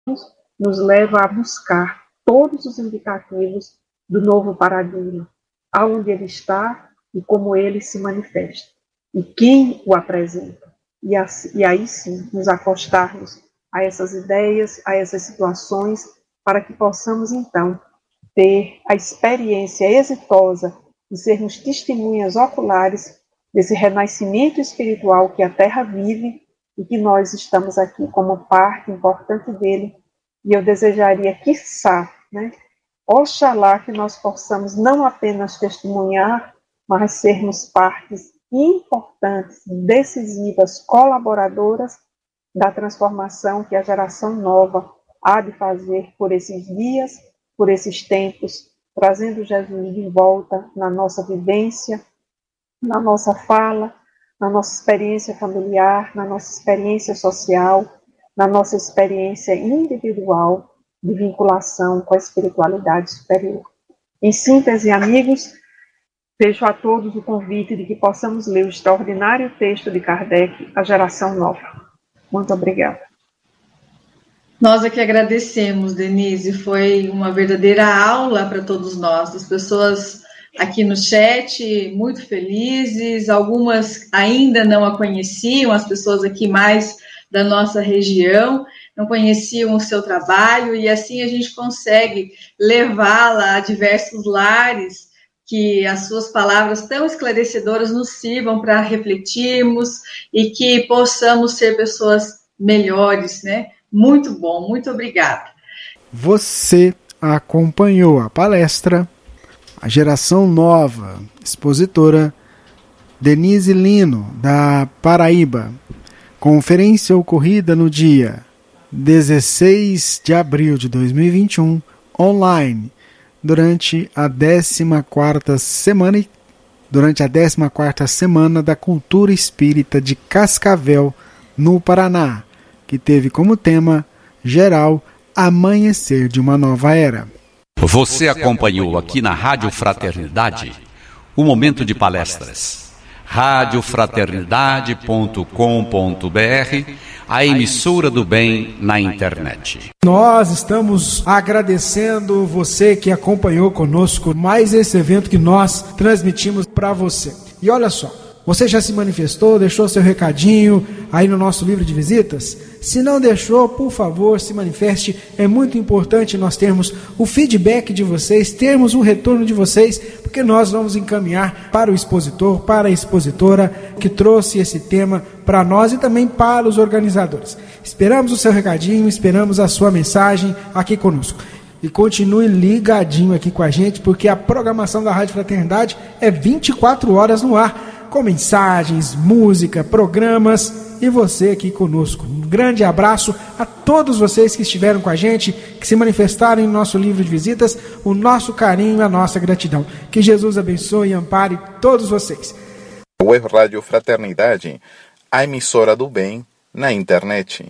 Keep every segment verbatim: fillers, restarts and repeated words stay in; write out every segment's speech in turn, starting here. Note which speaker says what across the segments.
Speaker 1: nos leva a buscar todos os indicativos do novo paradigma, aonde ele está e como ele se manifesta, e quem o apresenta. E, assim, e aí sim, nos acostarmos a essas ideias, a essas situações, para que possamos então ter a experiência exitosa de sermos testemunhas oculares desse renascimento espiritual que a Terra vive e que nós estamos aqui como parte importante dele. E eu desejaria, quiçá, né, oxalá que nós possamos não apenas testemunhar, mas sermos partes importantes, decisivas, colaboradoras da transformação que a geração nova há de fazer por esses dias, por esses tempos, trazendo Jesus de volta na nossa vivência, na nossa fala, na nossa experiência familiar, na nossa experiência social, na nossa experiência individual de vinculação com a espiritualidade superior. Em síntese, amigos, deixo a todos o convite de que possamos ler o extraordinário texto de Kardec, A Geração Nova. Muito obrigada.
Speaker 2: Nós aqui agradecemos, Denise, foi uma verdadeira aula para todos nós, as pessoas aqui no chat muito felizes, algumas ainda não a conheciam, as pessoas aqui mais da nossa região não conheciam o seu trabalho, e assim a gente consegue levá-la a diversos lares, que as suas palavras tão esclarecedoras nos sirvam para refletirmos e que possamos ser pessoas melhores, né? Muito bom, muito obrigada.
Speaker 3: Você acompanhou a palestra A Geração Nova, expositora Denise Lino, da Paraíba. Conferência ocorrida no dia dezesseis de abril de dois mil e vinte e um, online, durante a décima quarta semana, durante a décima quarta semana da Cultura Espírita de Cascavel, no Paraná, que teve como tema geral Amanhecer de uma Nova Era.
Speaker 4: Você acompanhou aqui na Rádio Fraternidade o momento de palestras. rádio fraternidade ponto com ponto b r, a emissora do bem na internet.
Speaker 3: Nós estamos agradecendo você que acompanhou conosco mais esse evento que nós transmitimos para você. E olha só, você já se manifestou, deixou seu recadinho aí no nosso livro de visitas? Se não deixou, por favor, se manifeste. É muito importante nós termos o feedback de vocês, termos um retorno de vocês, porque nós vamos encaminhar para o expositor, para a expositora que trouxe esse tema para nós e também para os organizadores. Esperamos o seu recadinho, esperamos a sua mensagem aqui conosco. E continue ligadinho aqui com a gente, porque a programação da Rádio Fraternidade é vinte e quatro horas no ar, com mensagens, música, programas e você aqui conosco. Um grande abraço a todos vocês que estiveram com a gente, que se manifestaram em nosso livro de visitas, o nosso carinho e a nossa gratidão. Que Jesus abençoe e ampare todos vocês.
Speaker 5: Web Rádio Fraternidade, a emissora do bem na internet.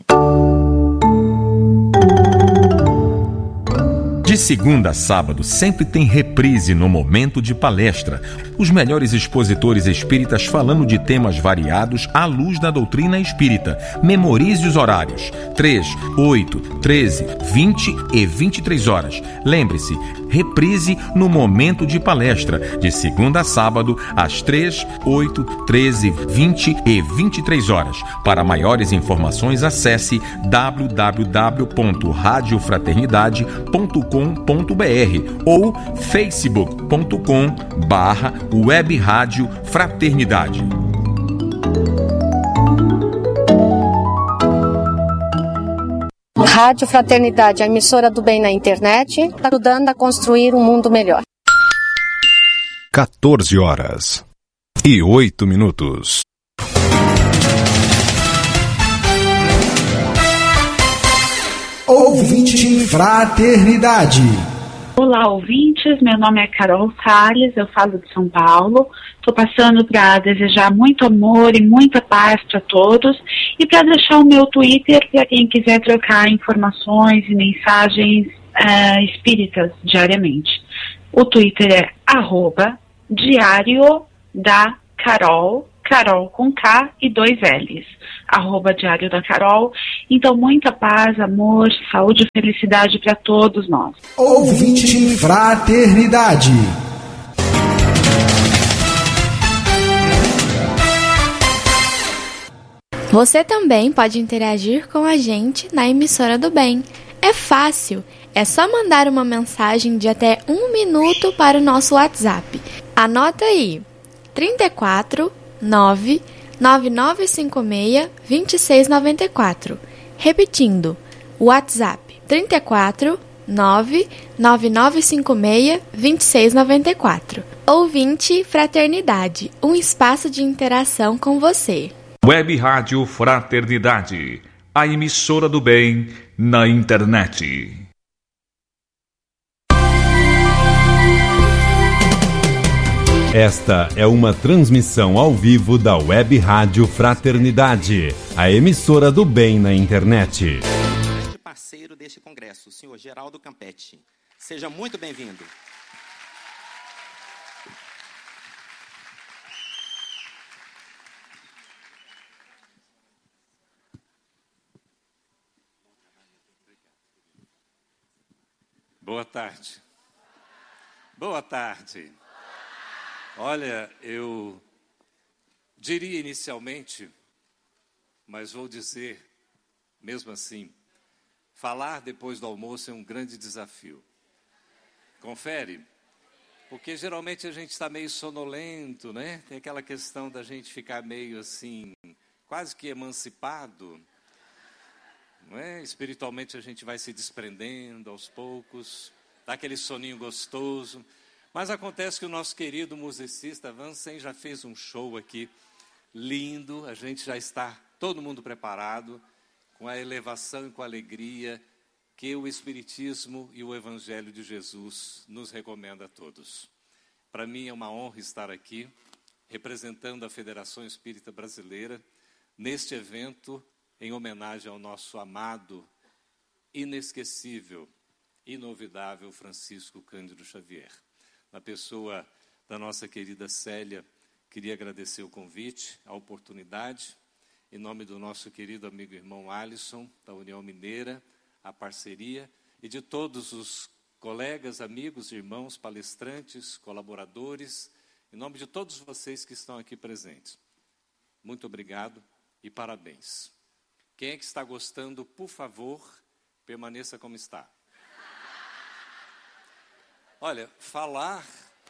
Speaker 6: De segunda a sábado, sempre tem reprise no momento de palestra. Os melhores expositores espíritas falando de temas variados à luz da doutrina espírita. Memorize os horários: três, oito, treze, vinte e vinte e três horas. Lembre-se, reprise no momento de palestra, de segunda a sábado, às três, oito, treze, vinte e vinte e três horas. Para maiores informações, acesse w w w ponto rádio fraternidade ponto com ponto b r ou facebook ponto com barra web rádio fraternidade.
Speaker 7: Rádio Fraternidade, a emissora do bem na internet, ajudando a construir um mundo melhor.
Speaker 6: quatorze horas e oito minutos.
Speaker 3: Ouvinte Fraternidade.
Speaker 8: Olá, ouvintes. Meu nome é Carol Salles, eu falo de São Paulo. Estou passando para desejar muito amor e muita paz para todos e para deixar o meu Twitter para quem quiser trocar informações e mensagens uh, espíritas diariamente. O Twitter é arroba diário da Carol, Carol com K e dois L's, arroba Diário da Carol. Então, muita paz, amor, saúde e felicidade para todos nós.
Speaker 3: Ouvinte Fraternidade.
Speaker 9: Você também pode interagir com a gente na Emissora do Bem. É fácil, é só mandar uma mensagem de até um minuto para o nosso WhatsApp. Anota aí, trinta e quatro, nove, nove nove cinco seis, dois seis nove quatro. Repetindo, WhatsApp trinta e quatro, nove, nove nove cinco seis, dois seis nove quatro. Ouvinte Fraternidade, um espaço de interação com você.
Speaker 6: Web Rádio Fraternidade, a emissora do bem na internet.
Speaker 10: Esta é uma transmissão ao vivo da Web Rádio Fraternidade, a emissora do bem na internet.
Speaker 11: Parceiro deste congresso, o senhor Geraldo Campetti. Seja muito bem-vindo.
Speaker 12: Boa tarde. Boa tarde. Olha, eu diria inicialmente, mas vou dizer mesmo assim, falar depois do almoço é um grande desafio. Confere? Porque geralmente a gente está meio sonolento, né? Tem aquela questão da gente ficar meio assim, quase que emancipado. Não é? Espiritualmente a gente vai se desprendendo aos poucos, dá aquele soninho gostoso. Mas acontece que o nosso querido musicista Vansen já fez um show aqui lindo, a gente já está todo mundo preparado, com a elevação e com a alegria que o Espiritismo e o Evangelho de Jesus nos recomenda a todos. Para mim é uma honra estar aqui, representando a Federação Espírita Brasileira, neste evento em homenagem ao nosso amado, inesquecível, inovidável Francisco Cândido Xavier. Na pessoa da nossa querida Célia, queria agradecer o convite, a oportunidade, em nome do nosso querido amigo irmão Alisson, da União Mineira, a parceria, e de todos os colegas, amigos, irmãos, palestrantes, colaboradores, em nome de todos vocês que estão aqui presentes. Muito obrigado e parabéns. Quem é que está gostando, por favor, permaneça como está. Olha, falar,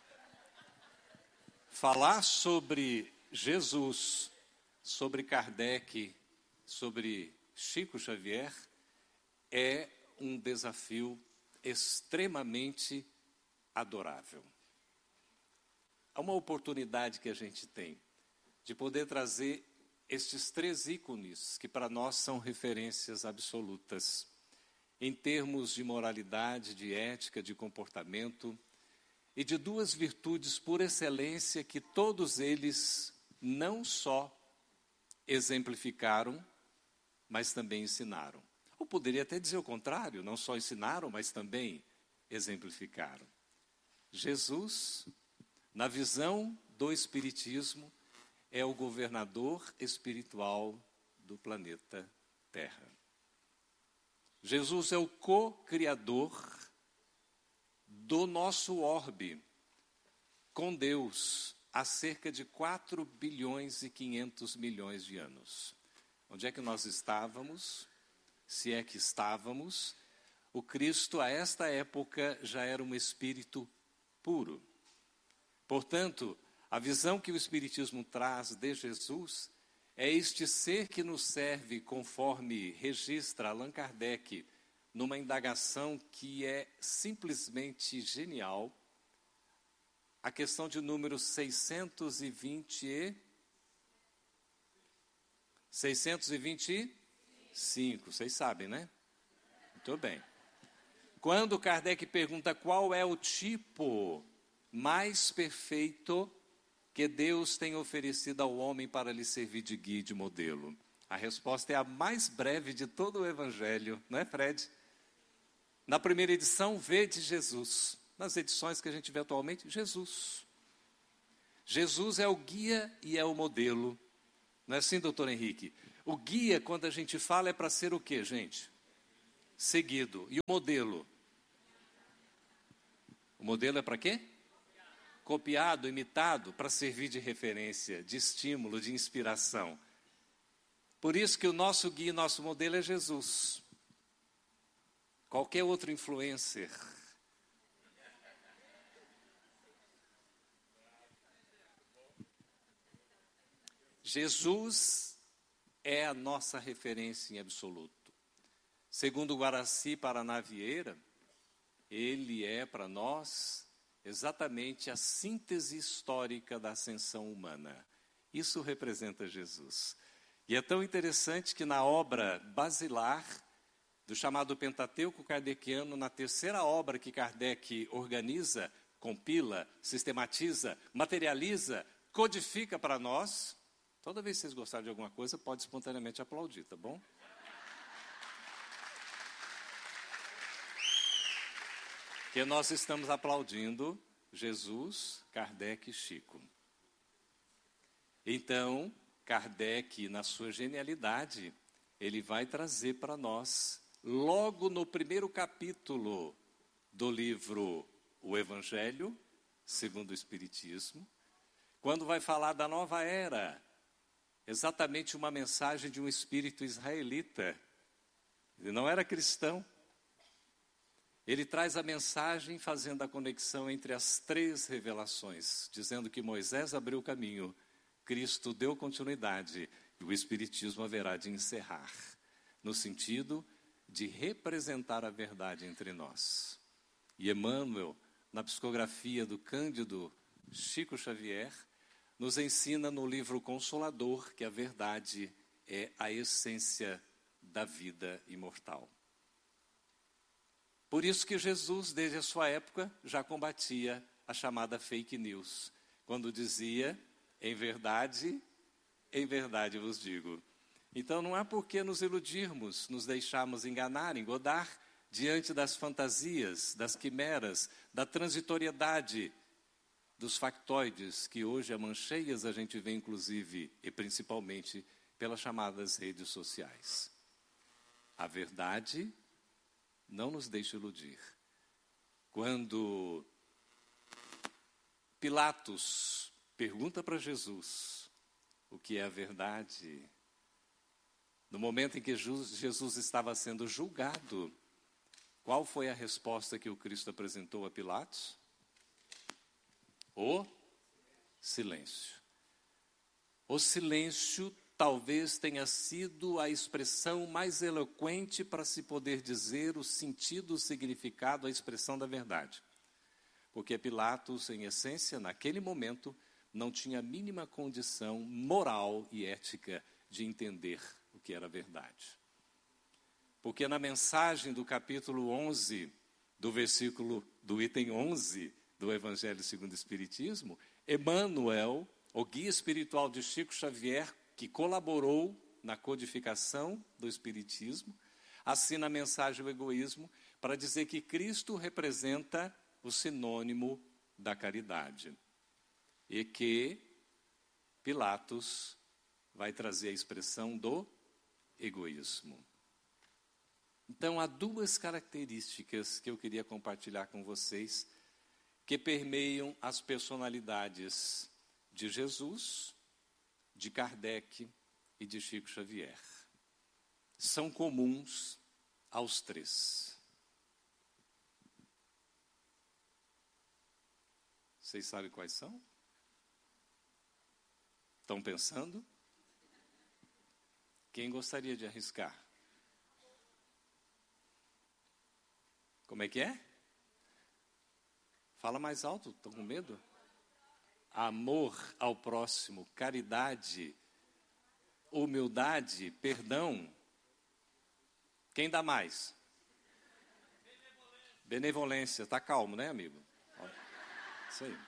Speaker 12: falar sobre Jesus, sobre Kardec, sobre Chico Xavier, é um desafio extremamente adorável. É uma oportunidade que a gente tem de poder trazer estes três ícones que para nós são referências absolutas, em termos de moralidade, de ética, de comportamento, e de duas virtudes por excelência que todos eles não só exemplificaram, mas também ensinaram. Ou poderia até dizer o contrário, não só ensinaram, mas também exemplificaram. Jesus, na visão do Espiritismo, é o governador espiritual do planeta Terra. Jesus é o co-criador do nosso orbe com Deus há cerca de quatro bilhões e quinhentos milhões de anos. Onde é que nós estávamos? Se é que estávamos, o Cristo a esta época já era um espírito puro. Portanto, a visão que o Espiritismo traz de Jesus é este ser que nos serve, conforme registra Allan Kardec, numa indagação que é simplesmente genial, a questão de número seiscentos e vinte e... seiscentos e vinte e cinco, vocês sabem, né? Muito bem. Quando Kardec pergunta qual é o tipo mais perfeito que Deus tem oferecido ao homem para lhe servir de guia e de modelo, a resposta é a mais breve de todo o Evangelho, não é, Fred? Na primeira edição, vede Jesus. Nas edições que a gente vê atualmente, Jesus. Jesus é o guia e é o modelo. Não é assim, doutor Henrique? O guia, quando a gente fala, é para ser o quê, gente? Seguido. E o modelo? O modelo é para quê? Copiado, imitado, para servir de referência, de estímulo, de inspiração. Por isso que o nosso guia e nosso modelo é Jesus. Qualquer outro influencer. Jesus é a nossa referência em absoluto. Segundo Guaraci Paraná Vieira, ele é para nós exatamente a síntese histórica da ascensão humana. Isso representa Jesus. E é tão interessante que na obra basilar do chamado Pentateuco Kardeciano, na terceira obra que Kardec organiza, compila, sistematiza, materializa, codifica para nós, toda vez que vocês gostarem de alguma coisa, pode espontaneamente aplaudir, tá bom? Que nós estamos aplaudindo Jesus, Kardec e Chico. Então, Kardec, na sua genialidade, ele vai trazer para nós, logo no primeiro capítulo do livro O Evangelho, segundo o Espiritismo, quando vai falar da nova era, exatamente uma mensagem de um espírito israelita. Ele não era cristão. Ele traz a mensagem fazendo a conexão entre as três revelações, dizendo que Moisés abriu o caminho, Cristo deu continuidade e o Espiritismo haverá de encerrar, no sentido de representar a verdade entre nós. E Emmanuel, na psicografia do Cândido Chico Xavier, nos ensina no livro Consolador que a verdade é a essência da vida imortal. Por isso que Jesus, desde a sua época, já combatia a chamada fake news, quando dizia, em verdade, em verdade vos digo. Então não há por que nos iludirmos, nos deixarmos enganar, engodar, diante das fantasias, das quimeras, da transitoriedade, dos factoides, que hoje, a mancheias, a gente vê inclusive, e principalmente, pelas chamadas redes sociais. A verdade não nos deixa iludir. Quando Pilatos pergunta para Jesus o que é a verdade, no momento em que Jesus estava sendo julgado, qual foi a resposta que o Cristo apresentou a Pilatos? O silêncio. O silêncio talvez tenha sido a expressão mais eloquente para se poder dizer o sentido, o significado, a expressão da verdade. Porque Pilatos, em essência, naquele momento, não tinha a mínima condição moral e ética de entender o que era verdade. Porque na mensagem do capítulo onze, do versículo do item onze do Evangelho segundo o Espiritismo, Emmanuel, o guia espiritual de Chico Xavier, que colaborou na codificação do Espiritismo, assina a mensagem do egoísmo para dizer que Cristo representa o sinônimo da caridade. E que Pilatos vai trazer a expressão do egoísmo. Então, há duas características que eu queria compartilhar com vocês que permeiam as personalidades de Jesus, de Kardec e de Chico Xavier. São comuns aos três. Vocês sabem quais são? Estão pensando? Quem gostaria de arriscar? Como é que é? Fala mais alto, estão com medo? Amor ao próximo, caridade, humildade, perdão. Quem dá mais? Benevolência. Benevolência. Tá calmo, né, amigo? Isso aí.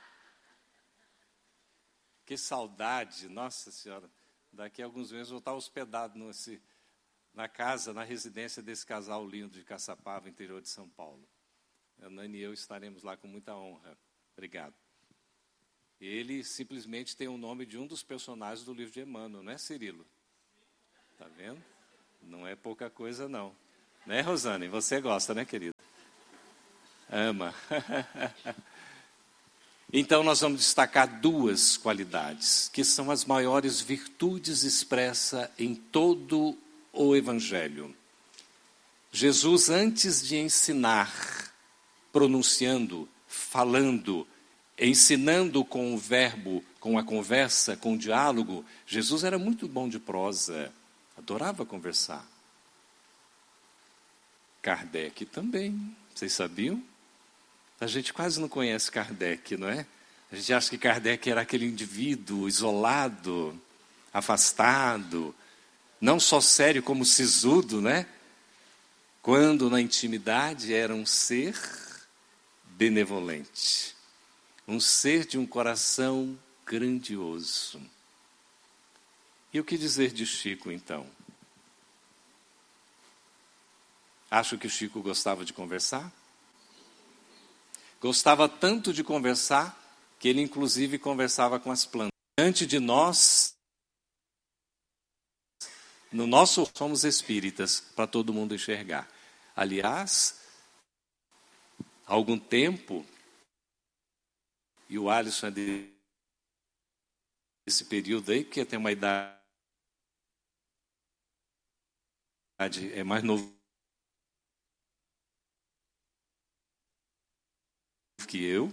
Speaker 12: Que saudade, nossa senhora. Daqui a alguns meses eu vou estar hospedado nesse, na casa, na residência desse casal lindo de Caçapava, interior de São Paulo. A Nani e eu estaremos lá com muita honra. Obrigado. Ele simplesmente tem o nome de um dos personagens do livro de Emmanuel, não é, Cirilo? Tá vendo? Não é pouca coisa, não. Né, Rosane? Você gosta, né, querida? Ama. Então, nós vamos destacar duas qualidades, que são as maiores virtudes expressas em todo o Evangelho. Jesus, antes de ensinar, pronunciando, falando, ensinando com o verbo, com a conversa, com o diálogo, Jesus era muito bom de prosa, adorava conversar. Kardec também, vocês sabiam? A gente quase não conhece Kardec, não é? A gente acha que Kardec era aquele indivíduo isolado, afastado, não só sério como sisudo, né? Quando na intimidade era um ser benevolente, um ser de um coração grandioso. E o que dizer de Chico, então? Acho que o Chico gostava de conversar? Gostava tanto de conversar que ele, inclusive, conversava com as plantas. Diante de nós, no nosso somos espíritas, para todo mundo enxergar. Aliás, há algum tempo, e o Alisson é desse período aí, porque tem uma idade, é mais novo que eu.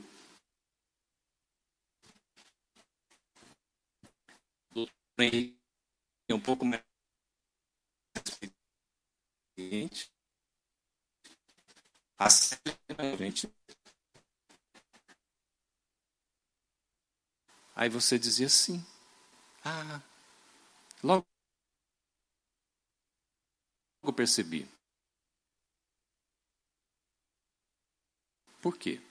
Speaker 12: É um pouco mais experiente. A gente. Aí você dizia assim: ah, logo eu percebi. Por quê?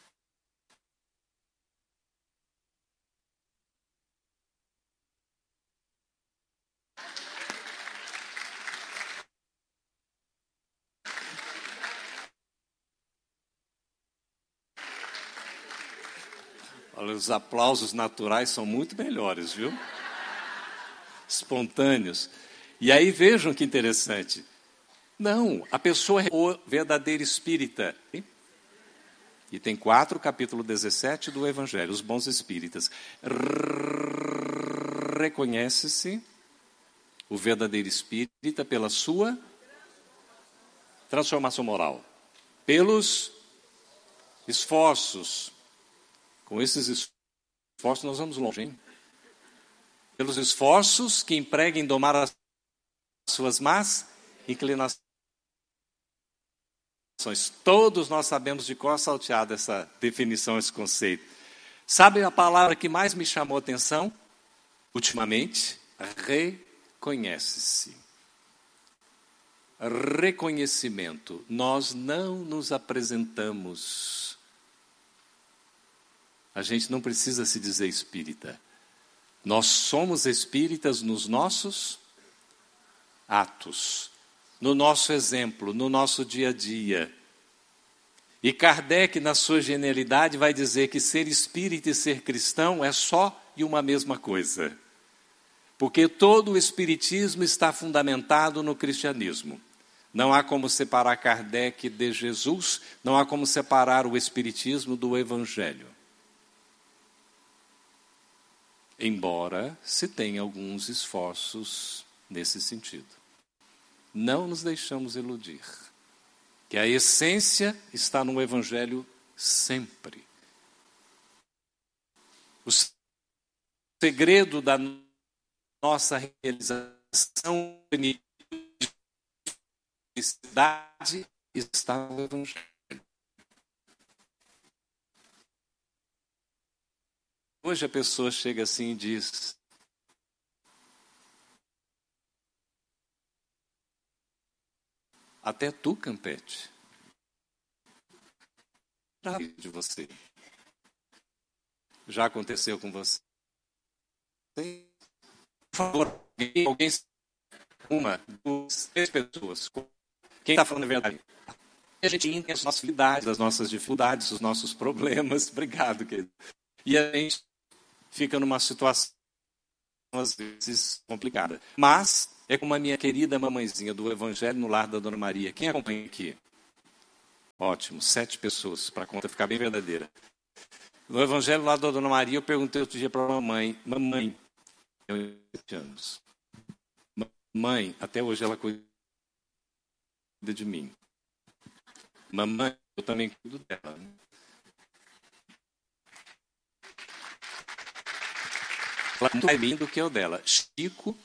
Speaker 12: Olha, os aplausos naturais são muito melhores, viu? Espontâneos. E aí vejam que interessante. Não, a pessoa é o verdadeiro espírita. E tem quatro, capítulo dezessete do Evangelho, os bons espíritas. Reconhece-se o verdadeiro espírita pela sua transformação moral, pelos esforços. Com esses esforços nós vamos longe, hein? Pelos esforços que emprega em domar as suas más inclinações. Todos nós sabemos de cor salteada essa definição, esse conceito. Sabe a palavra que mais me chamou a atenção ultimamente? Reconhece-se. Reconhecimento. Nós não nos apresentamos. A gente não precisa se dizer espírita. Nós somos espíritas nos nossos atos, no nosso exemplo, no nosso dia a dia. E Kardec, na sua genialidade, vai dizer que ser espírita e ser cristão é só e uma mesma coisa. Porque todo o espiritismo está fundamentado no cristianismo. Não há como separar Kardec de Jesus, não há como separar o espiritismo do Evangelho. Embora se tenha alguns esforços nesse sentido. Não nos deixamos iludir, que a essência está no Evangelho sempre. O segredo da nossa realização de felicidade está no Evangelho. Hoje a pessoa chega assim e diz: até tu, Campete, de você. Já aconteceu com você? Por favor, alguém, alguém uma, duas, três pessoas. Quem está falando a verdade? A gente entende as nossas dificuldades, as nossas dificuldades, os nossos problemas. Obrigado, querido. E a gente fica numa situação, às vezes, complicada. Mas é como a minha querida mamãezinha do Evangelho no Lar da Dona Maria. Quem acompanha aqui? Ótimo, sete pessoas, para a conta ficar bem verdadeira. No Evangelho lá da Dona Maria, eu perguntei outro dia para a mamãe, mamãe, eu tenho sete anos. Mãe, até hoje ela cuida de mim. Mamãe, eu também cuido dela. Né? Ela é muito mais linda do que eu dela. Chico,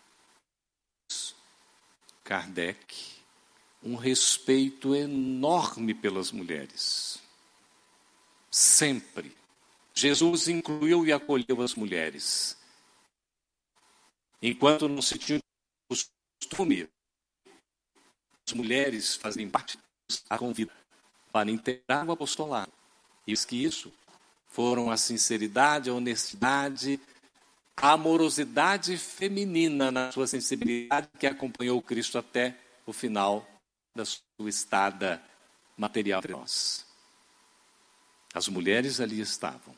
Speaker 12: Kardec, um respeito enorme pelas mulheres. Sempre. Jesus incluiu e acolheu as mulheres. Enquanto não se tinha costume, as mulheres fazem parte da convida para integrar o apostolado. E que isso foram a sinceridade, a honestidade, a amorosidade feminina na sua sensibilidade que acompanhou o Cristo até o final da sua estada material entre nós. As mulheres ali estavam.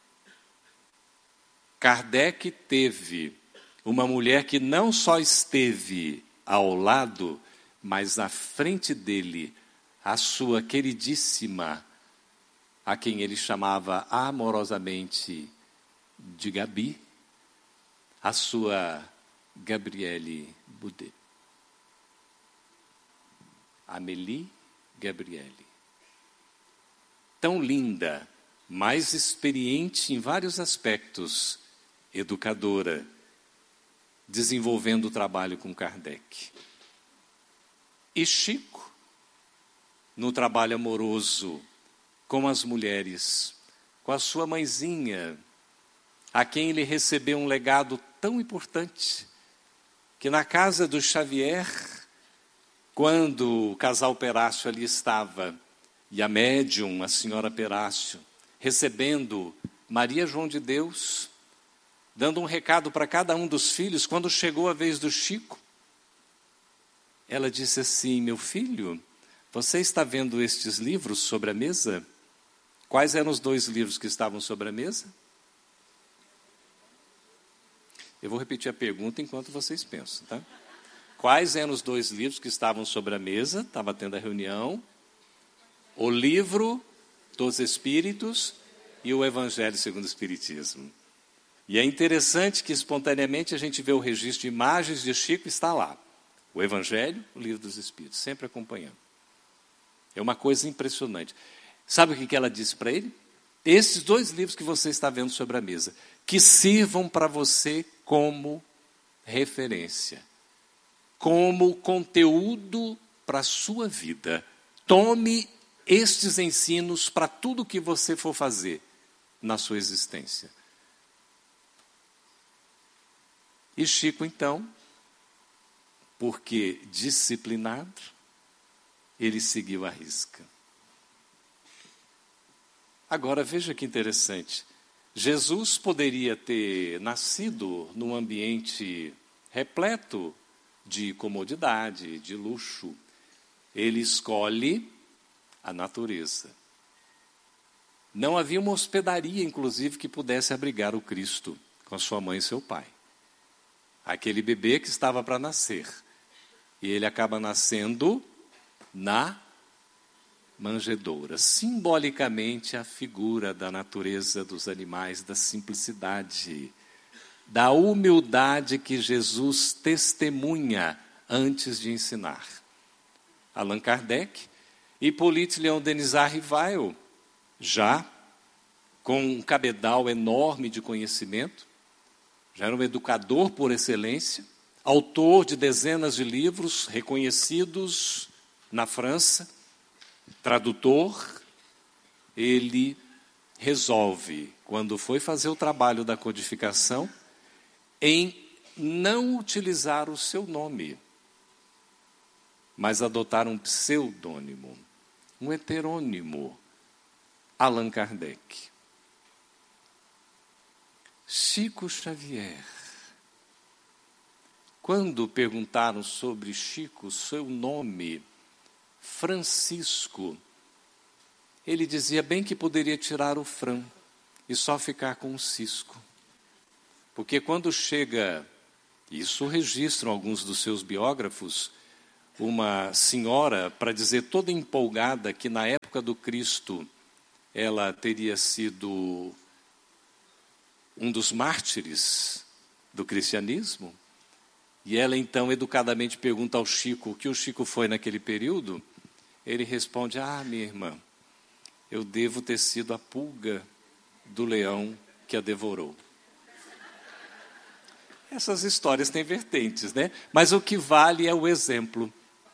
Speaker 12: Kardec teve uma mulher que não só esteve ao lado, mas à frente dele, a sua queridíssima, a quem ele chamava amorosamente de Gabi, a sua Gabriele Boudet. Amélie Gabriele. Tão linda, mais experiente em vários aspectos, educadora, desenvolvendo o trabalho com Kardec. E Chico, no trabalho amoroso com as mulheres, com a sua mãezinha, a quem ele recebeu um legado tão importante, que na casa do Xavier, quando o casal Perácio ali estava, e a médium, a senhora Perácio, recebendo Maria João de Deus, dando um recado para cada um dos filhos, quando chegou a vez do Chico, ela disse assim: meu filho, você está vendo estes livros sobre a mesa? Quais eram os dois livros que estavam sobre a mesa? Eu vou repetir a pergunta enquanto vocês pensam, tá? Quais eram os dois livros que estavam sobre a mesa? Estava tendo a reunião. O livro dos Espíritos e o Evangelho segundo o Espiritismo. E é interessante que espontaneamente a gente vê o registro de imagens de Chico, está lá. O Evangelho, o livro dos Espíritos, sempre acompanhando. É uma coisa impressionante. Sabe o que ela disse para ele? Esses dois livros que você está vendo sobre a mesa, que sirvam para você como referência, como conteúdo para a sua vida. Tome estes ensinos para tudo que você for fazer na sua existência. E Chico, então, porque disciplinado, ele seguiu a risca. Agora, veja que interessante. Jesus poderia ter nascido num ambiente repleto de comodidade, de luxo. Ele escolhe a natureza. Não havia uma hospedaria, inclusive, que pudesse abrigar o Cristo com a sua mãe e seu pai. Aquele bebê que estava para nascer. E ele acaba nascendo na manjedoura. Simbolicamente, a figura da natureza dos animais, da simplicidade, da humildade que Jesus testemunha antes de ensinar. Allan Kardec, Hippolyte Léon Denisard Rivail, já com um cabedal enorme de conhecimento, já era um educador por excelência, autor de dezenas de livros reconhecidos na França, tradutor. Ele resolve, quando foi fazer o trabalho da codificação, em não utilizar o seu nome, mas adotar um pseudônimo, um heterônimo, Allan Kardec. Chico Xavier. Quando perguntaram sobre Chico, seu nome, Francisco, ele dizia bem que poderia tirar o Fran e só ficar com o Cisco. Porque quando chega, isso registram alguns dos seus biógrafos, uma senhora, para dizer toda empolgada que na época do Cristo ela teria sido um dos mártires do cristianismo, e ela então educadamente pergunta ao Chico o que o Chico foi naquele período, ele responde: ah, minha irmã, eu devo ter sido a pulga do leão que a devorou. Essas histórias têm vertentes, né? Mas o que vale é o exemplo.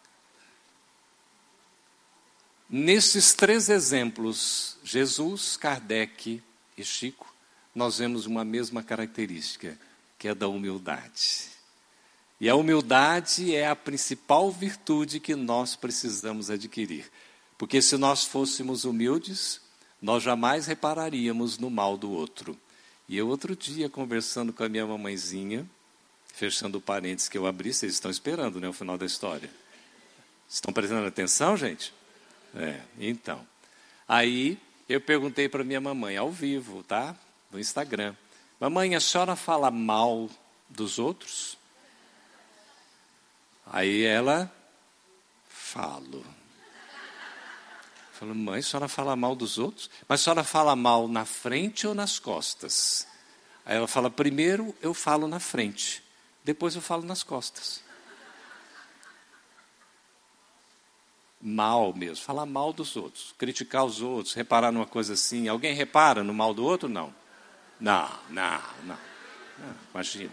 Speaker 12: Nesses três exemplos, Jesus, Kardec e Chico, nós vemos uma mesma característica, que é da humildade. E a humildade é a principal virtude que nós precisamos adquirir. Porque se nós fôssemos humildes, nós jamais repararíamos no mal do outro. E eu outro dia, conversando com a minha mamãezinha, fechando o parênteses que eu abri, vocês estão esperando, né, o final da história. Estão prestando atenção, gente? É, então. Aí eu perguntei para minha mamãe, ao vivo, tá? No Instagram. Mamãe, a senhora fala mal dos outros? Aí ela, falo. Falei, mãe, a senhora fala mal dos outros? Mas a senhora fala mal na frente ou nas costas? Aí ela fala, primeiro eu falo na frente, depois eu falo nas costas. Mal mesmo, falar mal dos outros, criticar os outros, reparar numa coisa assim. Alguém repara no mal do outro? Não. Não, não, não. não imagina.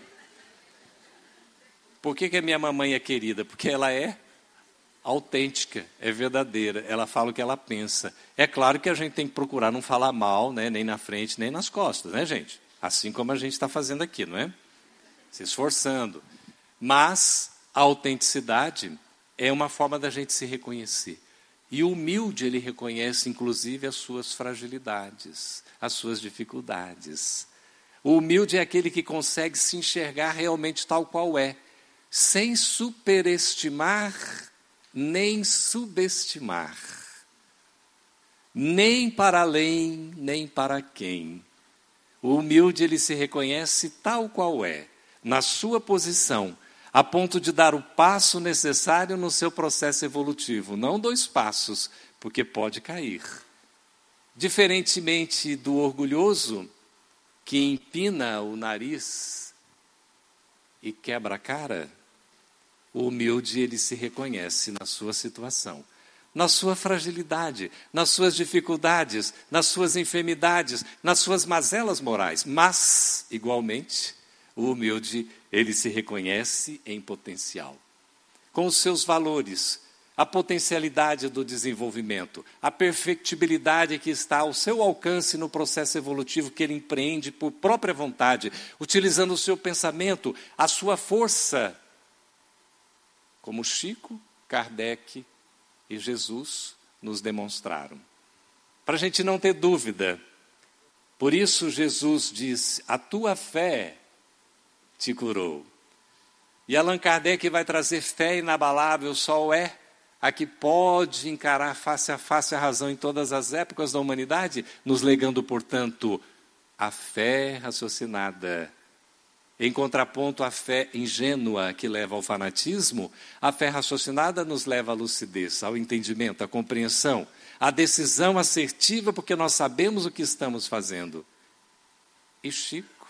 Speaker 12: Por que que a minha mamãe é querida? Porque ela é autêntica, é verdadeira, ela fala o que ela pensa. É claro que a gente tem que procurar não falar mal, né, nem na frente, nem nas costas, né, gente? Assim como a gente está fazendo aqui, não é? Se esforçando. Mas a autenticidade é uma forma da gente se reconhecer. E o humilde, ele reconhece, inclusive, as suas fragilidades, as suas dificuldades. O humilde é aquele que consegue se enxergar realmente tal qual é, sem superestimar nem subestimar, nem para além, nem para quem. O humilde, ele se reconhece tal qual é, na sua posição, a ponto de dar o passo necessário no seu processo evolutivo, não dois passos, porque pode cair. Diferentemente do orgulhoso, que empina o nariz e quebra a cara, o humilde, ele se reconhece na sua situação, na sua fragilidade, nas suas dificuldades, nas suas enfermidades, nas suas mazelas morais. Mas, igualmente, o humilde, ele se reconhece em potencial, com os seus valores, a potencialidade do desenvolvimento, a perfectibilidade que está ao seu alcance no processo evolutivo que ele empreende por própria vontade, utilizando o seu pensamento, a sua força, como Chico, Kardec e Jesus nos demonstraram. Para a gente não ter dúvida, por isso Jesus disse, a tua fé te curou. E Allan Kardec vai trazer fé inabalável, só é a que pode encarar face a face a razão em todas as épocas da humanidade, nos legando, portanto, a fé raciocinada. Em contraponto à fé ingênua que leva ao fanatismo, a fé raciocinada nos leva à lucidez, ao entendimento, à compreensão, à decisão assertiva, porque nós sabemos o que estamos fazendo. E Chico,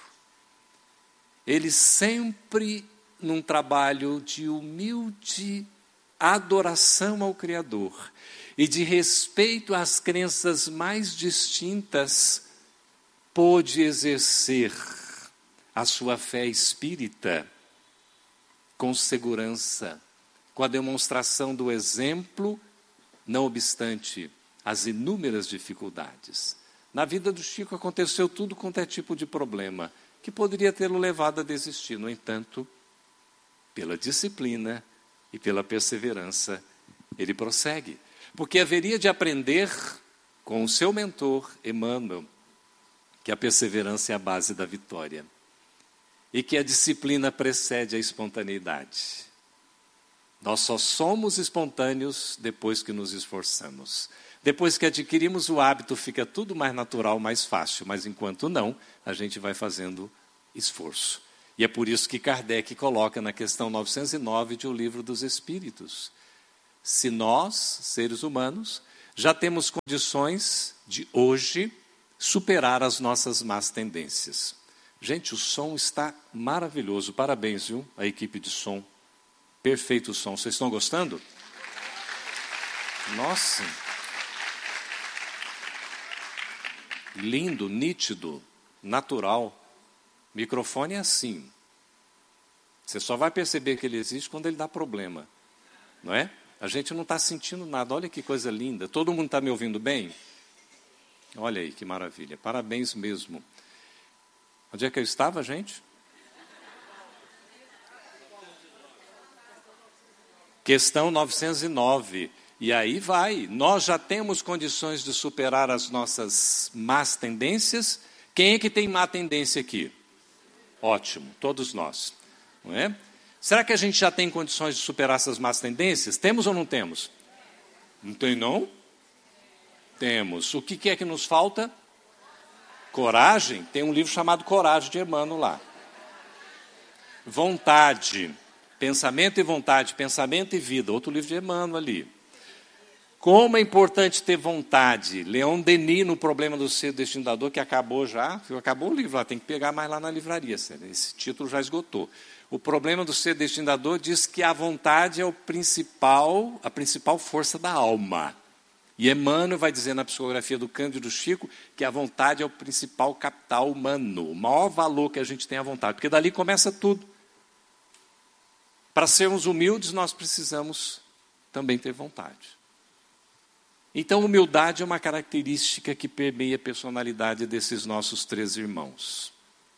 Speaker 12: ele sempre num trabalho de humilde adoração ao Criador e de respeito às crenças mais distintas, pôde exercer a sua fé espírita com segurança, com a demonstração do exemplo, não obstante as inúmeras dificuldades. Na vida do Chico aconteceu tudo quanto é tipo de problema, que poderia tê-lo levado a desistir. No entanto, pela disciplina e pela perseverança, ele prossegue. Porque haveria de aprender com o seu mentor, Emmanuel, que a perseverança é a base da vitória. E que a disciplina precede a espontaneidade. Nós só somos espontâneos depois que nos esforçamos. Depois que adquirimos o hábito, fica tudo mais natural, mais fácil. Mas enquanto não, a gente vai fazendo esforço. E é por isso que Kardec coloca na questão novecentos e nove de O Livro dos Espíritos: se nós, seres humanos, já temos condições de hoje superar as nossas más tendências. Gente, o som está maravilhoso. Parabéns, viu? A equipe de som. Perfeito o som. Vocês estão gostando? Nossa. Lindo, nítido, natural. Microfone é assim. Você só vai perceber que ele existe quando ele dá problema. Não é? A gente não está sentindo nada. Olha que coisa linda. Todo mundo está me ouvindo bem? Olha aí, que maravilha. Parabéns mesmo. Onde é que eu estava, gente? Questão novecentos e nove. E aí vai. Nós já temos condições de superar as nossas más tendências. Quem é que tem má tendência aqui? Ótimo, todos nós. Não é? Será que a gente já tem condições de superar essas más tendências? Temos ou não temos? Não tem, não? Temos. O que é que nos falta? Coragem. Tem um livro chamado Coragem, de Emmanuel lá. Vontade. Pensamento e vontade. Pensamento e vida. Outro livro de Emmanuel ali. Como é importante ter vontade. Leon Denis, no Problema do Ser Destinador, que acabou já. Acabou o livro lá, tem que pegar mais lá na livraria. Esse título já esgotou. O Problema do Ser Destinador diz que a vontade é o principal, a principal força da alma. E Emmanuel vai dizer na psicografia do Cândido Chico que a vontade é o principal capital humano. O maior valor que a gente tem é a vontade. Porque dali começa tudo. Para sermos humildes, nós precisamos também ter vontade. Então, humildade é uma característica que permeia a personalidade desses nossos três irmãos.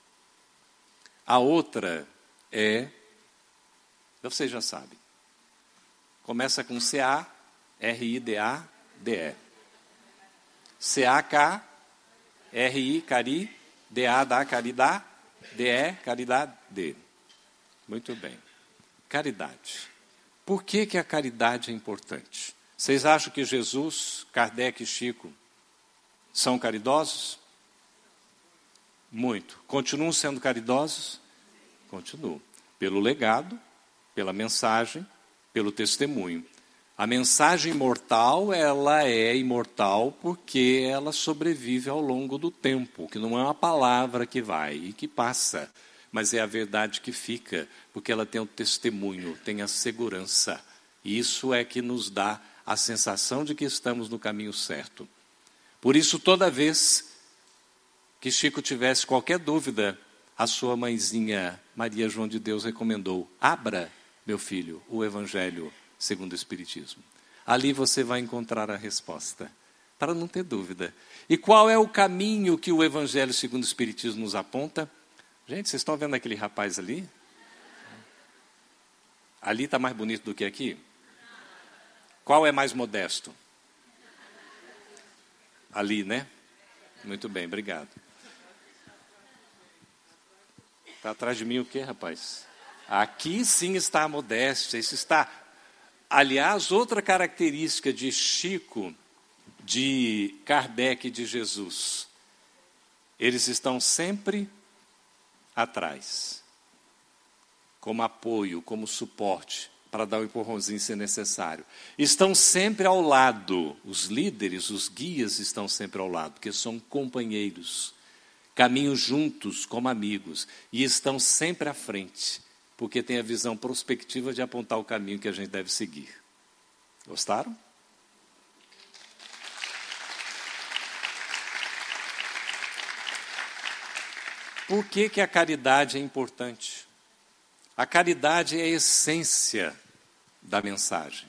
Speaker 12: A outra é, vocês já sabem, começa com C A R I D A D E. C A K R I Cari, D A da Caridade, D E Caridade D. Muito bem. Caridade. Por que que a caridade é importante? Vocês acham que Jesus, Kardec e Chico são caridosos? Muito. Continuam sendo caridosos? Continuam. Pelo legado, pela mensagem, pelo testemunho. A mensagem imortal, ela é imortal porque ela sobrevive ao longo do tempo, que não é uma palavra que vai e que passa, mas é a verdade que fica, porque ela tem o testemunho, tem a segurança. E isso é que nos dá a sensação de que estamos no caminho certo. Por isso, toda vez que Chico tivesse qualquer dúvida, a sua mãezinha, Maria João de Deus, recomendou: abra, meu filho, o Evangelho segundo o Espiritismo. Ali você vai encontrar a resposta, para não ter dúvida. E qual é o caminho que o Evangelho segundo o Espiritismo nos aponta? Gente, vocês estão vendo aquele rapaz ali? Ali está mais bonito do que aqui? Qual é mais modesto? Ali, né? Muito bem, obrigado. Está atrás de mim o quê, rapaz? Aqui sim está a modéstia. Isso está... Aliás, outra característica de Chico, de Kardec e de Jesus. Eles estão sempre atrás. Como apoio, como suporte, para dar o empurrãozinho se necessário. Estão sempre ao lado. Os líderes, os guias estão sempre ao lado, porque são companheiros. Caminham juntos como amigos. E estão sempre à frente, porque têm a visão prospectiva de apontar o caminho que a gente deve seguir. Gostaram? Por que que a caridade é importante? A caridade é a essência da mensagem.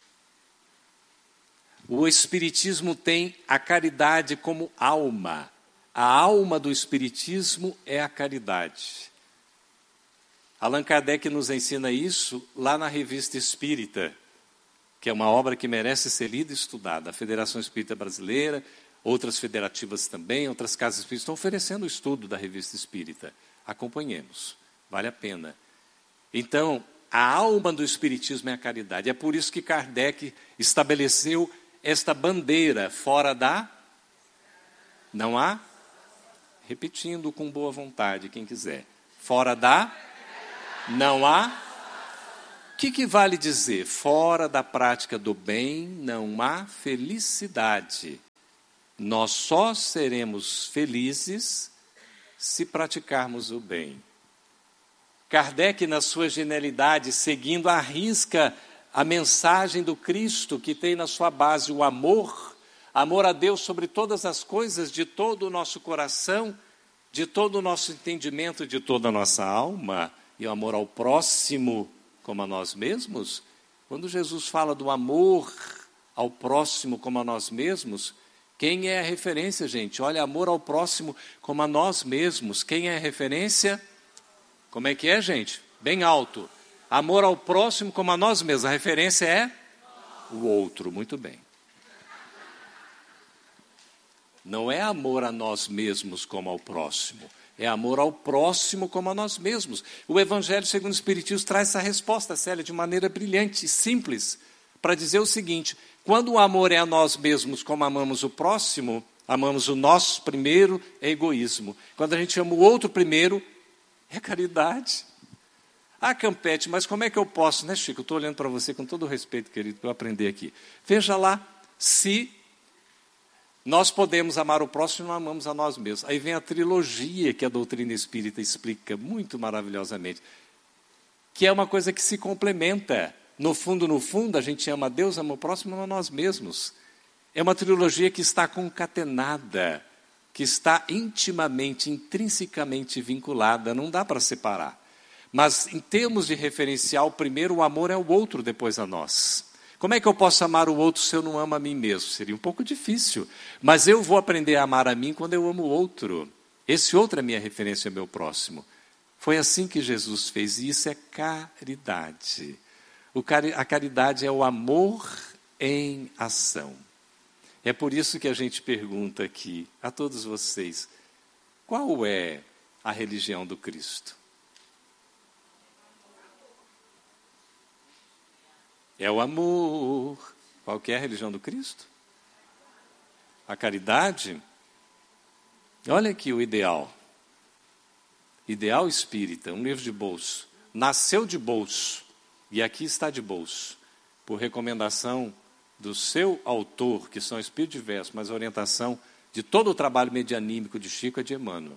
Speaker 12: O Espiritismo tem a caridade como alma. A alma do Espiritismo é a caridade. Allan Kardec nos ensina isso lá na Revista Espírita, que é uma obra que merece ser lida e estudada. A Federação Espírita Brasileira, outras federativas também, outras casas espíritas estão oferecendo o estudo da Revista Espírita. Acompanhemos, vale a pena. Então, a alma do Espiritismo é a caridade. É por isso que Kardec estabeleceu esta bandeira fora da... Não há? Repetindo com boa vontade, quem quiser. Fora da? Não há? O que, que vale dizer? Fora da prática do bem não há felicidade. Nós só seremos felizes se praticarmos o bem. Kardec, na sua genialidade, seguindo à risca a mensagem do Cristo, que tem na sua base o amor, amor a Deus sobre todas as coisas, de todo o nosso coração, de todo o nosso entendimento, de toda a nossa alma, e o amor ao próximo como a nós mesmos. Quando Jesus fala do amor ao próximo como a nós mesmos, quem é a referência, gente? Olha, amor ao próximo como a nós mesmos. Quem é a referência? Como é que é, gente? Bem alto. Amor ao próximo como a nós mesmos. A referência é o outro. Muito bem. Não é amor a nós mesmos como ao próximo. É amor ao próximo como a nós mesmos. O Evangelho segundo o Espiritismo traz essa resposta, Célia, de maneira brilhante e simples, para dizer o seguinte: quando o amor é a nós mesmos como amamos o próximo, amamos o nosso primeiro, é egoísmo. Quando a gente ama o outro primeiro, é caridade. Ah, Campete, mas como é que eu posso, né, Chico? Eu estou olhando para você com todo o respeito, querido, para eu aprender aqui. Veja lá, se nós podemos amar o próximo e não amamos a nós mesmos. Aí vem a trilogia que a doutrina espírita explica muito maravilhosamente, que é uma coisa que se complementa. No fundo, no fundo, a gente ama a Deus, ama o próximo, ama a nós mesmos. É uma trilogia que está concatenada, que está intimamente, intrinsecamente vinculada, não dá para separar. Mas, em termos de referencial, primeiro o amor é o outro, depois a nós. Como é que eu posso amar o outro se eu não amo a mim mesmo? Seria um pouco difícil. Mas eu vou aprender a amar a mim quando eu amo o outro. Esse outro é minha referência, é meu próximo. Foi assim que Jesus fez, e isso é caridade. O cari- a caridade é o amor em ação. É por isso que a gente pergunta aqui a todos vocês, qual é a religião do Cristo? É o amor. Qual que é a religião do Cristo? A caridade? Olha aqui o ideal. Ideal espírita, um livro de bolso. Nasceu de bolso, e aqui está de bolso, por recomendação do seu autor, que são espíritos diversos, mas a orientação de todo o trabalho medianímico de Chico é de Emmanuel.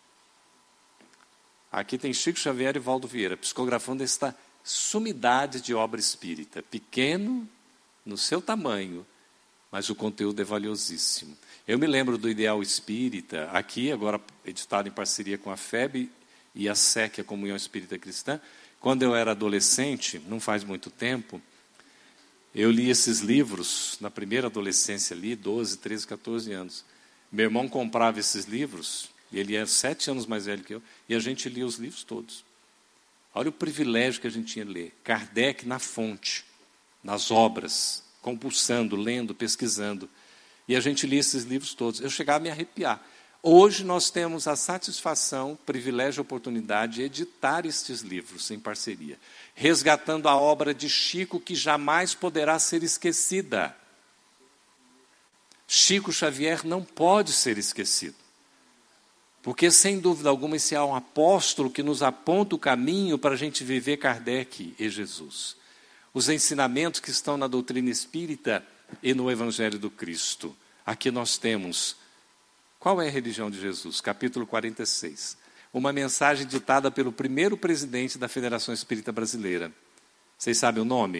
Speaker 12: Aqui tem Chico Xavier e Valdo Vieira, psicografando esta sumidade de obra espírita, pequeno no seu tamanho, mas o conteúdo é valiosíssimo. Eu me lembro do Ideal Espírita, aqui agora editado em parceria com a F E B e a S E C, a Comunhão Espírita Cristã. Quando eu era adolescente, não faz muito tempo, eu li esses livros, na primeira adolescência ali, doze, treze, quatorze anos. Meu irmão comprava esses livros, e ele era sete anos mais velho que eu, e a gente lia os livros todos. Olha o privilégio que a gente tinha de ler. Kardec na fonte, nas obras, compulsando, lendo, pesquisando. E a gente lia esses livros todos. Eu chegava a me arrepiar. Hoje nós temos a satisfação, privilégio e oportunidade de editar estes livros em parceria, resgatando a obra de Chico, que jamais poderá ser esquecida. Chico Xavier não pode ser esquecido. Porque, sem dúvida alguma, esse é um apóstolo que nos aponta o caminho para a gente viver Kardec e Jesus. Os ensinamentos que estão na doutrina espírita e no Evangelho do Cristo. Aqui nós temos, qual é a religião de Jesus? Capítulo quarenta e seis. Uma mensagem ditada pelo primeiro presidente da Federação Espírita Brasileira. Vocês sabem o nome?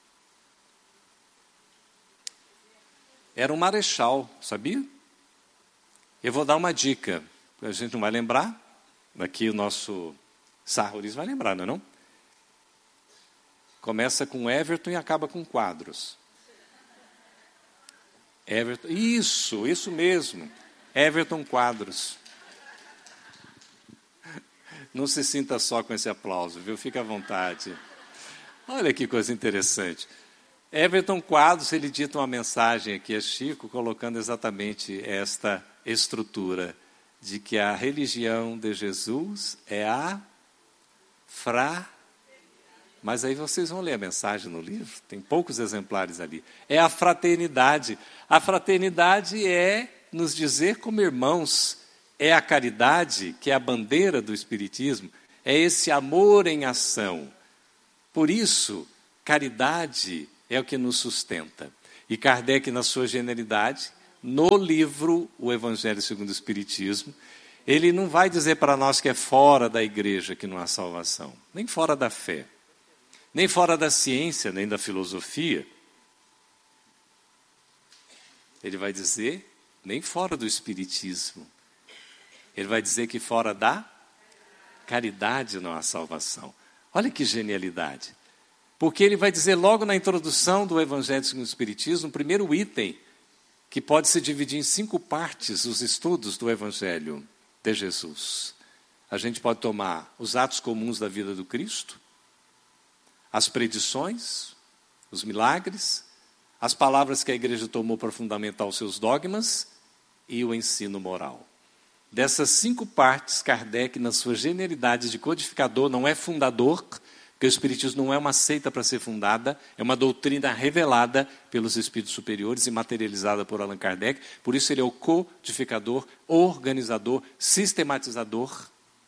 Speaker 12: Era um marechal, sabia? Eu vou dar uma dica. A gente não vai lembrar, aqui o nosso Sarroris vai lembrar, não é não? Começa com Everton e acaba com Quadros. Everton, isso, isso mesmo, Everton Quadros. Não se sinta só com esse aplauso, viu? Fica à vontade. Olha que coisa interessante. Everton Quadros, ele dita uma mensagem aqui a Chico, colocando exatamente esta estrutura de que a religião de Jesus é a fra... Mas aí vocês vão ler a mensagem no livro, tem poucos exemplares ali. É a fraternidade. A fraternidade é nos dizer como irmãos, é a caridade, que é a bandeira do Espiritismo, é esse amor em ação. Por isso, caridade é o que nos sustenta. E Kardec, na sua genialidade, no livro O Evangelho segundo o Espiritismo, ele não vai dizer para nós que é fora da igreja que não há salvação, nem fora da fé, nem fora da ciência, nem da filosofia. Ele vai dizer, nem fora do espiritismo. Ele vai dizer que fora da caridade não há salvação. Olha que genialidade. Porque ele vai dizer logo na introdução do Evangelho segundo o Espiritismo, o primeiro item, que pode se dividir em cinco partes, os estudos do Evangelho de Jesus. A gente pode tomar os atos comuns da vida do Cristo, as predições, os milagres, as palavras que a igreja tomou para fundamentar os seus dogmas e o ensino moral. Dessas cinco partes, Kardec, na sua genialidade de codificador, não é fundador, porque o Espiritismo não é uma seita para ser fundada, é uma doutrina revelada pelos espíritos superiores e materializada por Allan Kardec. Por isso ele é o codificador, organizador, sistematizador.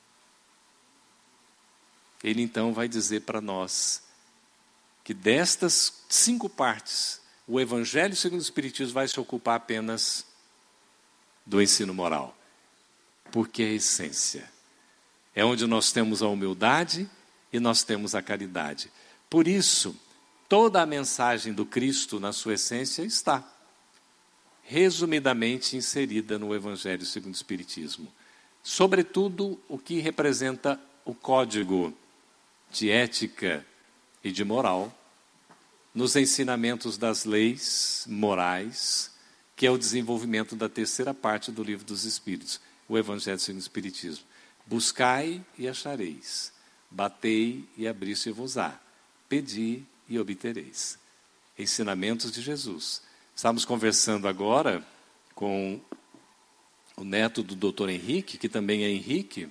Speaker 12: Ele então vai dizer para nós que destas cinco partes, o Evangelho segundo o Espiritismo vai se ocupar apenas do ensino moral. Porque é a essência. É onde nós temos a humildade e nós temos a caridade. Por isso, toda a mensagem do Cristo, na sua essência, está resumidamente inserida no Evangelho segundo o Espiritismo. Sobretudo, o que representa o código de ética e de moral, nos ensinamentos das leis morais, que é o desenvolvimento da terceira parte do Livro dos Espíritos, o Evangelho segundo o Espiritismo. Buscai e achareis. Batei e abri-se-vos-á. Pedi e obtereis. Ensinamentos de Jesus. Estamos conversando agora com o neto do doutor Henrique, que também é Henrique.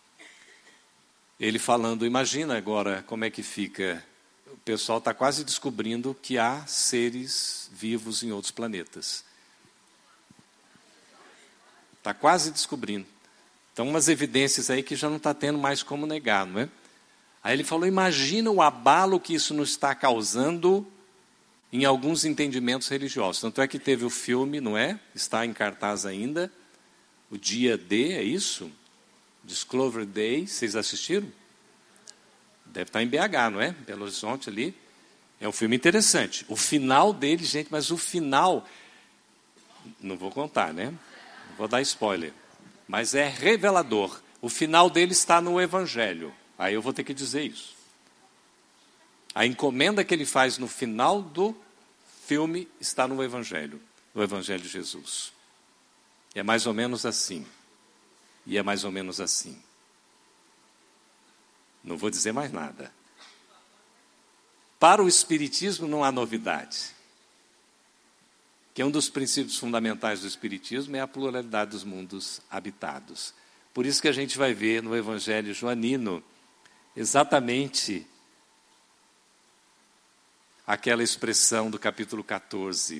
Speaker 12: Ele falando, imagina agora como é que fica. O pessoal está quase descobrindo que há seres vivos em outros planetas. Está quase descobrindo. Então, umas evidências aí que já não está tendo mais como negar, não é? Aí ele falou, imagina o abalo que isso nos está causando em alguns entendimentos religiosos. Tanto é que teve o filme, não é? Está em cartaz ainda. O Dia D, é isso? Discovery Day, vocês assistiram? Deve estar em B H, não é? Belo Horizonte ali. É um filme interessante. O final dele, gente, mas o final... Não vou contar, né? Não vou dar spoiler. Mas é revelador. O final dele está no Evangelho. Aí eu vou ter que dizer isso. A encomenda que ele faz no final do filme está no Evangelho. No Evangelho de Jesus. É mais ou menos assim. E é mais ou menos assim. Não vou dizer mais nada. Para o Espiritismo não há novidade. Que um dos princípios fundamentais do Espiritismo é a pluralidade dos mundos habitados. Por isso que a gente vai ver no Evangelho joanino exatamente aquela expressão do capítulo catorze,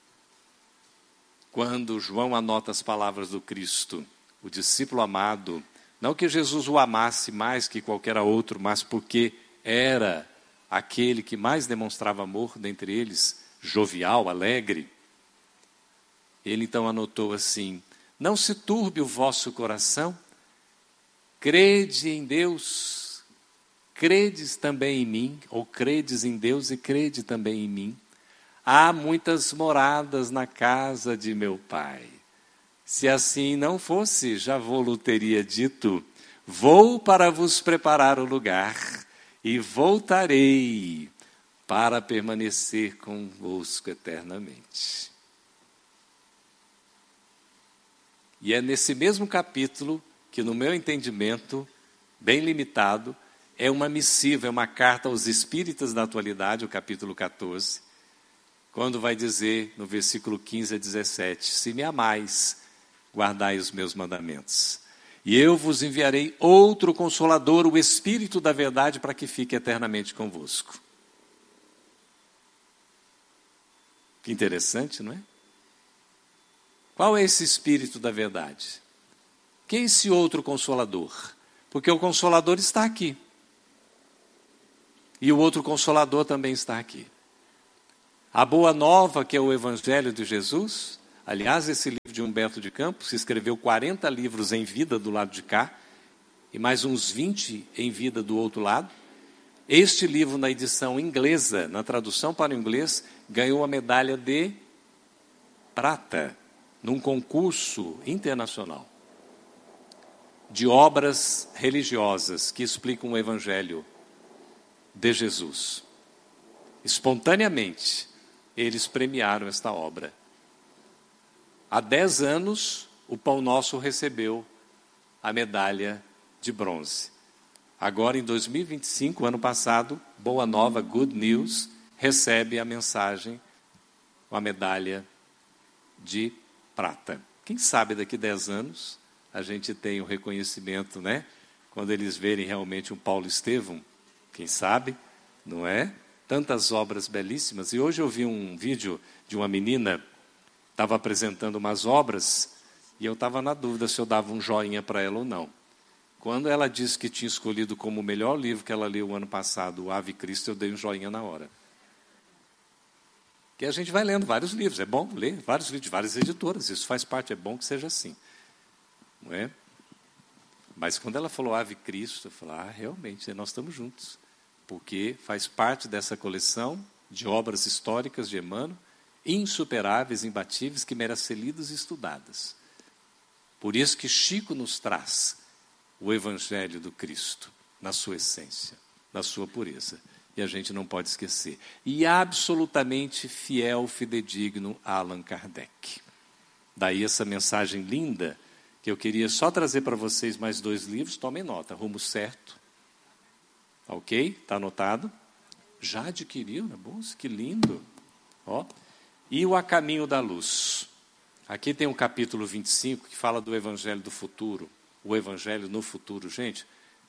Speaker 12: quando João anota as palavras do Cristo, o discípulo amado, não que Jesus o amasse mais que qualquer outro, mas porque era aquele que mais demonstrava amor dentre eles, jovial, alegre. Ele então anotou assim, não se turbe o vosso coração, crede em Deus, credes também em mim, ou credes em Deus e crede também em mim. Há muitas moradas na casa de meu Pai. Se assim não fosse, já vou-lo teria dito, vou para vos preparar o lugar e voltarei para permanecer convosco eternamente. E é nesse mesmo capítulo que, no meu entendimento, bem limitado, é uma missiva, é uma carta aos espíritas da atualidade, o capítulo catorze, quando vai dizer, no versículo quinze a dezessete, se me amais, guardai os meus mandamentos. E eu vos enviarei outro Consolador, o Espírito da verdade, para que fique eternamente convosco. Que interessante, não é? Qual é esse Espírito da verdade? Quem é esse outro Consolador? Porque o Consolador está aqui. E o outro Consolador também está aqui. A Boa Nova, que é o Evangelho de Jesus, aliás, esse livro de Humberto de Campos, se escreveu quarenta livros em vida do lado de cá, e mais uns vinte em vida do outro lado. Este livro, na edição inglesa, na tradução para o inglês, ganhou a medalha de prata, num concurso internacional de obras religiosas que explicam o Evangelho de Jesus. Espontaneamente, eles premiaram esta obra. Há dez anos, o Pão Nosso recebeu a medalha de bronze. Agora, em dois mil e vinte e cinco, ano passado, Boa Nova, Good News, recebe a mensagem, a medalha de prata. Quem sabe daqui a dez anos a gente tem o reconhecimento, né? Quando eles verem realmente um Paulo Estevão, quem sabe, não é? Tantas obras belíssimas. E hoje eu vi um vídeo de uma menina, estava apresentando umas obras, e eu estava na dúvida se eu dava um joinha para ela ou não. Quando ela disse que tinha escolhido como o melhor livro que ela leu o ano passado, o Ave Cristo, eu dei um joinha na hora. Que a gente vai lendo vários livros, é bom ler vários livros de várias editoras, isso faz parte, é bom que seja assim. Não é? Mas quando ela falou Ave Cristo, eu falei, ah, realmente, nós estamos juntos. Porque faz parte dessa coleção de obras históricas de Emmanuel, insuperáveis, imbatíveis, que merecem ser lidas e estudadas. Por isso que Chico nos traz o Evangelho do Cristo, na sua essência, na sua pureza. E a gente não pode esquecer. E absolutamente fiel, fidedigno a Allan Kardec. Daí essa mensagem linda, que eu queria só trazer para vocês mais dois livros, tomem nota, Rumo Certo. Ok? Está anotado? Já adquiriu na bolsa? Que lindo! Ó. E o A Caminho da Luz. Aqui tem um capítulo vinte e cinco que fala do Evangelho do Futuro. O Evangelho no Futuro, gente,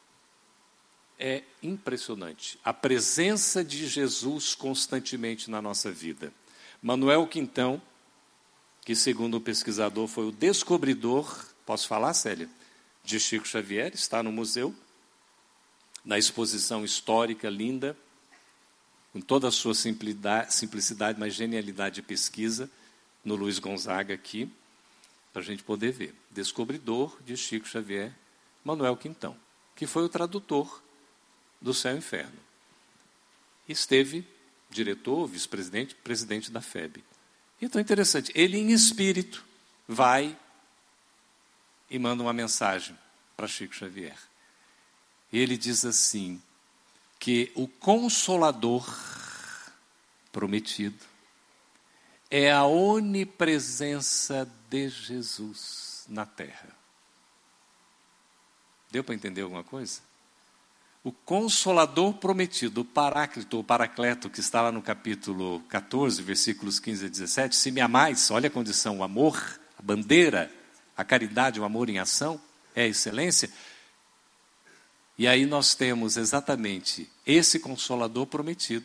Speaker 12: é impressionante. A presença de Jesus constantemente na nossa vida. Manuel Quintão, que segundo o pesquisador foi o descobridor, posso falar, Célia? De Chico Xavier, está no museu, na exposição histórica linda, com toda a sua simplicidade, simplicidade, mas genialidade de pesquisa, no Luiz Gonzaga aqui, para a gente poder ver. Descobridor de Chico Xavier, Manuel Quintão, que foi o tradutor do Céu e Inferno. Esteve diretor, vice-presidente, presidente da F E B. Então, interessante, ele em espírito vai e manda uma mensagem para Chico Xavier. E ele diz assim, que o Consolador prometido é a onipresença de Jesus na Terra. Deu para entender alguma coisa? O Consolador prometido, o Paráclito, o Paracleto, que está lá no capítulo catorze, versículos quinze a dezessete, se me amais, olha a condição, o amor, a bandeira, a caridade, o amor em ação, é a excelência. E aí nós temos exatamente esse Consolador prometido,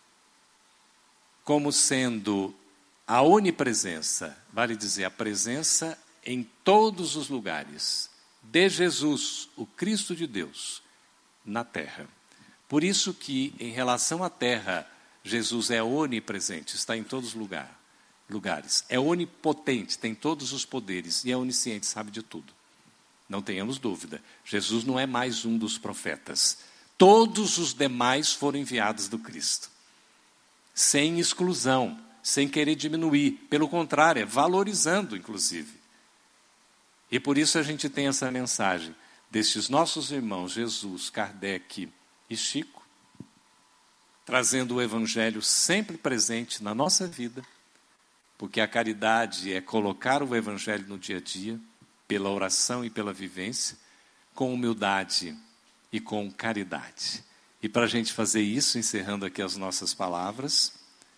Speaker 12: como sendo a onipresença, vale dizer, a presença em todos os lugares, de Jesus, o Cristo de Deus, na Terra. Por isso que, em relação à Terra, Jesus é onipresente, está em todos os lugar, lugares. É onipotente, tem todos os poderes e é onisciente, sabe de tudo. Não tenhamos dúvida. Jesus não é mais um dos profetas. Todos os demais foram enviados do Cristo. Sem exclusão, sem querer diminuir. Pelo contrário, valorizando, inclusive. E por isso a gente tem essa mensagem destes nossos irmãos, Jesus, Kardec e Chico, trazendo o Evangelho sempre presente na nossa vida, porque a caridade é colocar o Evangelho no dia a dia, pela oração e pela vivência, com humildade e com caridade. E para a gente fazer isso, encerrando aqui as nossas palavras,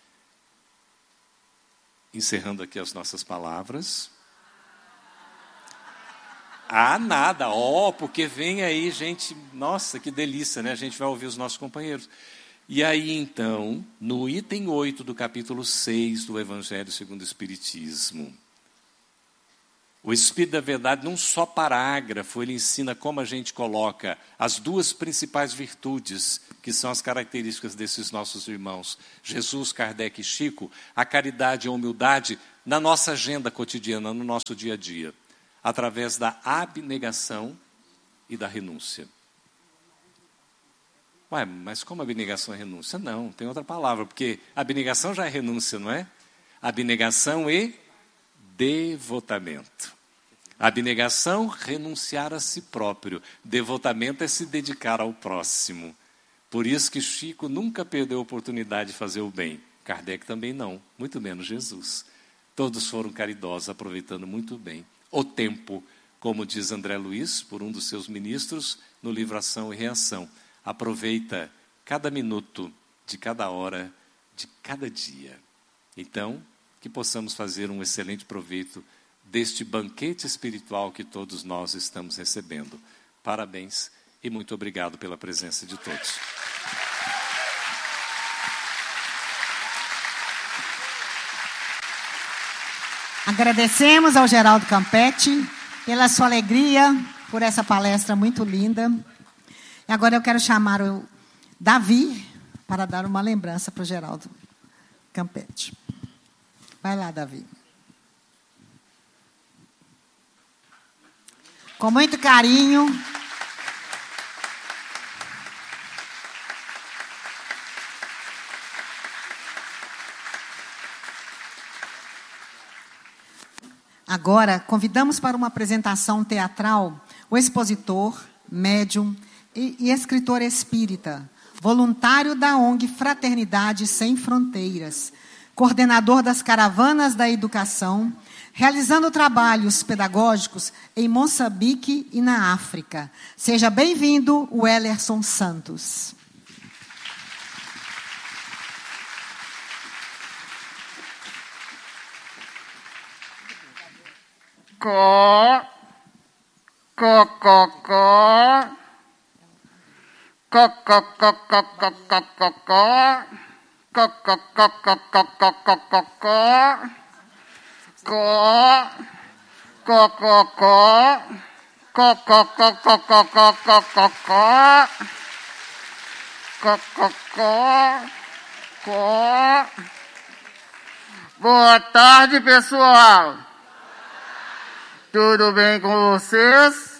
Speaker 12: encerrando aqui as nossas palavras, ah, nada, ó, oh, porque vem aí gente, nossa, que delícia, né? A gente vai ouvir os nossos companheiros. E aí, então, no item oito do capítulo seis do Evangelho segundo o Espiritismo, O Espírito da Verdade, num só parágrafo, ele ensina como a gente coloca as duas principais virtudes, que são as características desses nossos irmãos, Jesus, Kardec e Chico, a caridade e a humildade, na nossa agenda cotidiana, no nosso dia a dia, através da abnegação e da renúncia. Ué, mas como abnegação e renúncia? Não, tem outra palavra, porque abnegação já é renúncia, não é? Abnegação e devotamento. Abnegação, renunciar a si próprio. Devotamento é se dedicar ao próximo. Por isso que Chico nunca perdeu a oportunidade de fazer o bem. Kardec também não, muito menos Jesus. Todos foram caridosos, aproveitando muito bem o tempo, como diz André Luiz, por um dos seus ministros, no livro Ação e Reação. Aproveita cada minuto de cada hora, de cada dia. Então, que possamos fazer um excelente proveito deste banquete espiritual que todos nós estamos recebendo. Parabéns e muito obrigado pela presença de todos.
Speaker 13: Agradecemos ao Geraldo Campetti pela sua alegria, por essa palestra muito linda. E agora eu quero chamar o Davi para dar uma lembrança para o Geraldo Campetti. Vai lá, Davi. Com muito carinho. Agora, convidamos para uma apresentação teatral o expositor, médium e, e escritor espírita, voluntário da O N G Fraternidade Sem Fronteiras, coordenador das Caravanas da Educação, realizando trabalhos pedagógicos em Moçambique e na África. Seja bem-vindo, Wellerson Santos.
Speaker 14: Có, có, có, có, có, có, có, có, có, có, có, có. Có, có, có, có, có, có, có, có, có. Có, có, có, có. Có, có, có, có, có, có, có, có, có. Có, có, có, có. Boa tarde, pessoal. Tudo bem com vocês?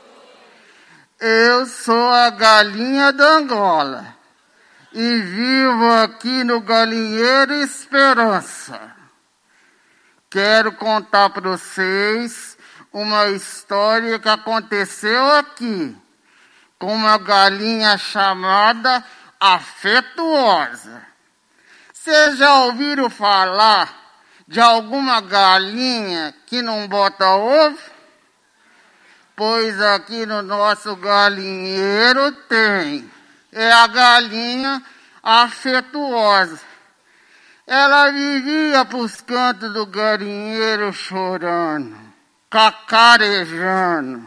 Speaker 14: Eu sou a galinha da Angola. E vivo aqui no Galinheiro Esperança. Quero contar para vocês uma história que aconteceu aqui, com uma galinha chamada Afetuosa. Vocês já ouviram falar de alguma galinha que não bota ovo? Pois aqui no nosso galinheiro tem. É a galinha Afetuosa. Ela vivia para os cantos do galinheiro chorando, cacarejando.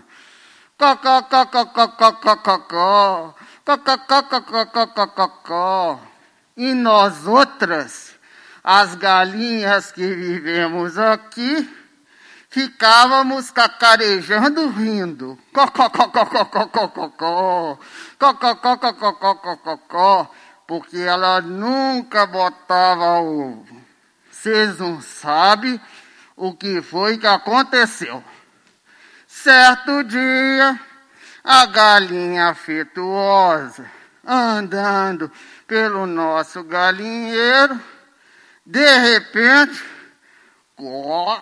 Speaker 14: Cococococococococó, cocococococococó. E nós outras, as galinhas que vivemos aqui, ficávamos cacarejando, rindo. Cocococococococó, cocococococococó, porque ela nunca botava ovo. Vocês não sabem o que foi que aconteceu. Certo dia, a galinha Afetuosa, andando pelo nosso galinheiro, de repente, có,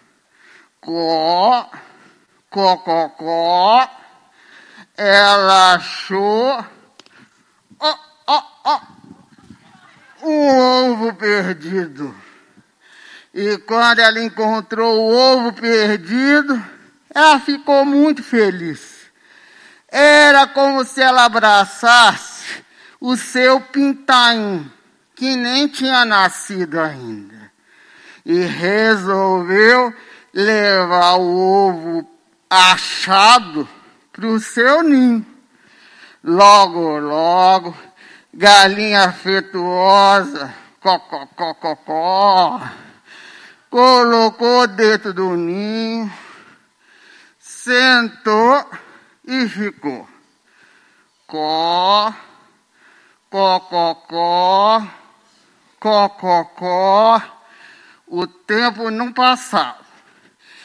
Speaker 14: có, có, có, có, ela achou ó, ó, ó, um ovo perdido. E quando ela encontrou o ovo perdido, ela ficou muito feliz. Era como se ela abraçasse o seu pintainho, que nem tinha nascido ainda. E resolveu levar o ovo achado para o seu ninho. Logo, logo, galinha Afetuosa, cococococó, colocou dentro do ninho, sentou e ficou. Có, có, có, có, có, có, có. O tempo não passava.